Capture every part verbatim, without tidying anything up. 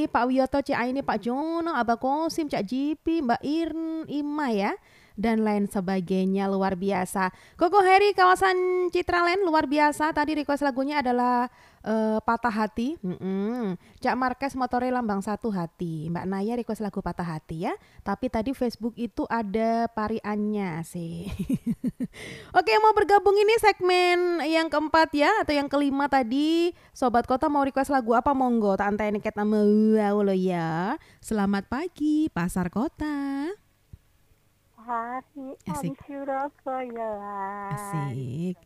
Heri, Pak Wiyoto, Cik Aini, Pak Jono, Abah Kosim, Cak Jipi, Mbak Irn, Ima ya, dan lain sebagainya. Luar biasa. Koko Heri, kawasan Citraland, luar biasa. Tadi request lagunya adalah uh, Patah Hati. Mm-mm. Cak Marques Motore Lambang Satu Hati. Mbak Naya request lagu Patah Hati ya. Tapi tadi Facebook itu ada pariannya sih. Oke, mau bergabung ini segmen yang keempat ya, atau yang kelima tadi. Sobat Kota mau request lagu apa, monggo. Tak anteni ket nama lo ya. Selamat pagi Pasar Kota. Hari Asik. am Surabaya. Asik.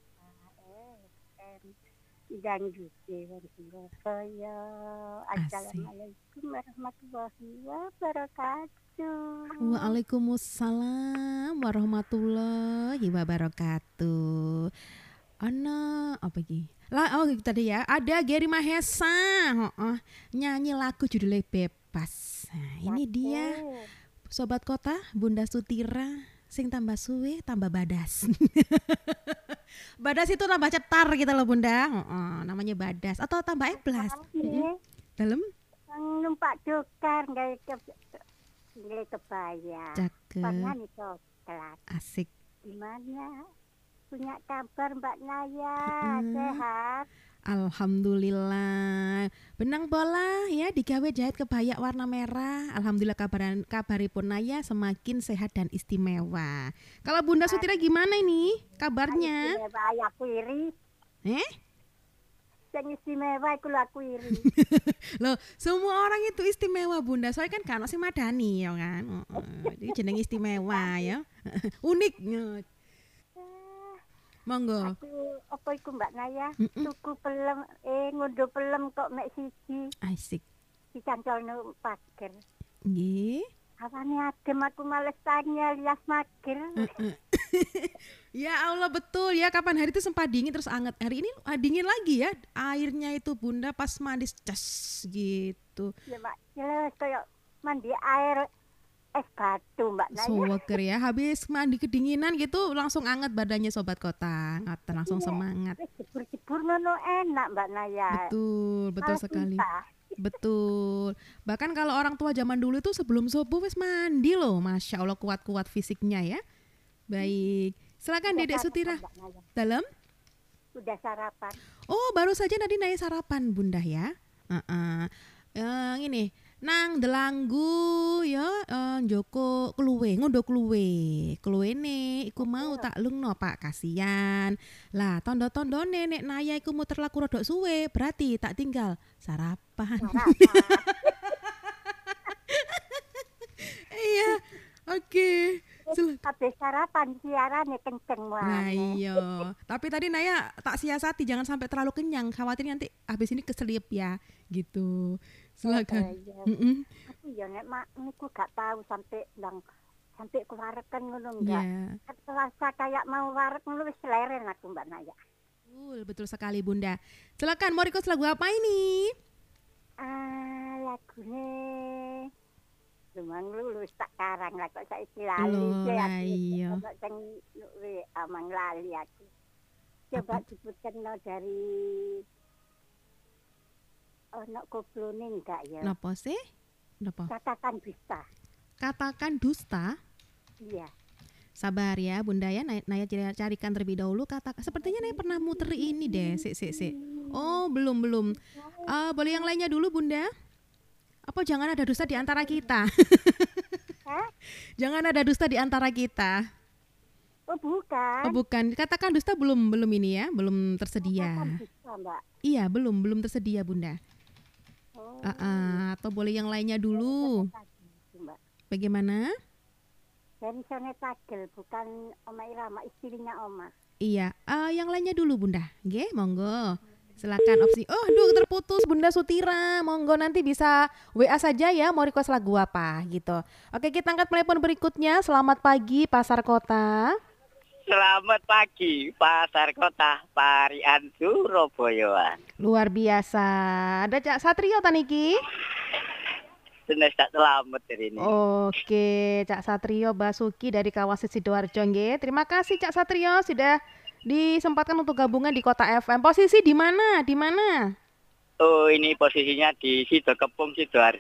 Dan juga Surabaya. Assalamualaikum warahmatullahi wabarakatuh. Waalaikumsalam warahmatullahi wabarakatuh. Ana apa lagi? Lah oh tadi ya, ada Gary Mahesa, oh, oh, nyanyi lagu judulnya Bebas. Nah, ini dia. Sobat Kota, Bunda Sutira, sing tambah suwe tambah badas. Badas itu tambah cetar gitu loh Bunda. Oh, oh, namanya badas atau tambah eblas. Mm-hmm. Dalam? Numpak dokar nggak ke nggak kebaya. Cakep. Pernah nih coklat. Asik. Gimana? Punya kabar Mbak Naya? Mm. Sehat? Alhamdulillah. Benang bola ya digawe jahit kebaya warna merah. Alhamdulillah kabaran kabaripun Naya semakin sehat dan istimewa. Kalau Bunda Sutira gimana ini kabarnya? Istimewa aku iri. Eh? Yang istimewa aku laku iri. Loh, semua orang itu istimewa Bunda. Soalnya kan kan si Madani ya kan. Ini jeneng istimewa ya. Unik. Monggo. Aku apa iku Mbak Naya? Mm-mm. Tuku pelem eh ngunduh pelem kok mek siji. Asik. Dicancolno pager. Nggih. Awane adem aku males tanya lias mager. Ya Allah betul ya, kapan hari itu sempat dingin terus anget. Hari ini ah, dingin lagi ya. Airnya itu Bunda pas mandi cas gitu. Ya Mbak, jelas kayak mandi air es batu Mbak Naya. Seger ya, habis mandi kedinginan gitu langsung anget badannya Sobat Kota. Ngaten langsung Iya, semangat. Jebur-jebur ngono enak Mbak Naya. Betul, betul Malah sekali. susah. Betul. Bahkan kalau orang tua zaman dulu itu sebelum subuh wis mandi loh. Masya Allah kuat-kuat fisiknya ya. Baik. Silakan Udah Dedek sarapan, Sutira. Mbak Naya. Dalam? Udah sarapan. Oh, baru saja tadi Naya sarapan Bunda ya. Uh-uh. Yang ini nang delanggu ya uh, Joko kluwe ngondo kluwe. Kluwene iku mau tak lungno Pak, kasihan. Lah tondo-tondone nek Naya iku muter laku rodok suwe, berarti tak tinggal sarapan. Sarapan. Iya. Oke. Silakan. Habis sarapan siarannya kenceng Nah banget. iya. Tapi tadi Naya tak siasati jangan sampai terlalu kenyang. Khawatir nanti habis ini keselip ya. Gitu. Silakan. Iya. Mm-mm. Aku ya nek mak niku gak tahu sampai ndang sampai kewareken ngono enggak. Ya. Terasa kayak mau warek ngono wis leren aku Mbak Naya. Betul, betul sekali Bunda. Silakan mau request lagu apa ini? Ah, lagune Lumang lulus tak karang lah kok saiki lali. Loh, Ya, lah aku iya. kok sing we amang lali aku. Coba Apa? disebutkan dari ono koplone enggak ya? Napa sih? Napa? Katakan bisa. Katakan dusta. Iya. Sabar ya Bunda ya, Naya, Naya carikan terlebih dahulu kata. Sepertinya Naya pernah muter ini deh, sik sik sik. Oh, belum belum. Uh, boleh yang lainnya dulu Bunda? Apa jangan ada dusta di antara kita? Hah? Jangan ada dusta di antara kita. Oh, bukan. Oh, bukan. Katakan dusta belum belum ini ya, belum tersedia. Katakan bisa, Mbak. Iya, belum belum tersedia Bunda. Oh. Uh-uh. Atau boleh yang lainnya dulu. Mbak. Bagaimana? Dari Sone Tagel, bukan Oma Irama, istrinya Oma. Iya, uh, yang lainnya dulu Bunda. Nggih, monggo. Silakan opsi. Oh, aduh terputus Bunda Sutira. Monggo nanti bisa W A saja ya mau request lagu apa gitu. Oke, kita angkat telepon berikutnya. Selamat pagi Pasar Kota. Selamat pagi Pasar Kota, Parian Surabaya. Luar biasa. Ada Cak Satrio Taniki. Senes tak selamat hari ini. Oke, Cak Satrio Basuki dari kawasan Sidoarjo nggih. Terima kasih Cak Satrio sudah disempatkan untuk gabungan di Kota F M. Posisi di mana? Di mana? Oh, ini posisinya di Sidokepung Sidoarjo.